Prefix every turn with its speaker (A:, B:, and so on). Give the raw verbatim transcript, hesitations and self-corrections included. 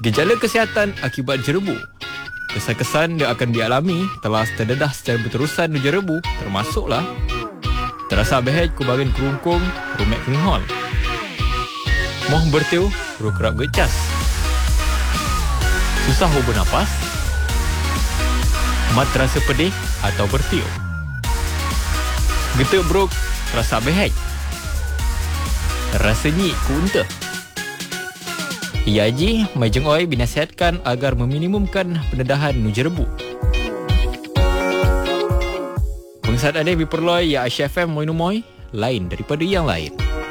A: Gejala kesihatan akibat jerebu. Kesan-kesan yang akan dialami telah terdedah secara berterusan di jerebu termasuklah terasa behej kubarin kerungkung, rumek kenihol, moh bertiu, ru kerap gecas, susah hubur nafas, mat terasa pedih atau bertiu, getuk beruk, terasa behej, rasa nyik ku unta. I A G Mai Jeng Oi binasihatkan agar meminimumkan pendedahan nu jerebu. Bangsat ada diperloi ya Aisyah F M Moinumoi lain daripada yang lain.